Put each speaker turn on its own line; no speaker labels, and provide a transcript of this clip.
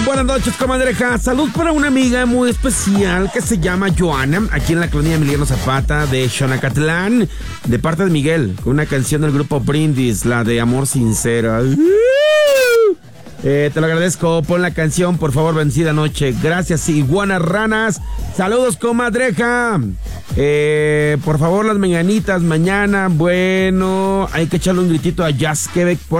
Buenas noches, comadreja. Salud para una amiga muy especial que se llama Joana, aquí en la colonia Emiliano Zapata de Xonacatlán, de parte de Miguel, con una canción del grupo Brindis, la de Amor Sincero. Te lo agradezco. Pon la canción, por favor, Vencida Noche. Gracias, Iguanas Ranas. Saludos, comadreja. Por favor, las mañanitas mañana. Bueno, hay que echarle un gritito a Jazz Quebec.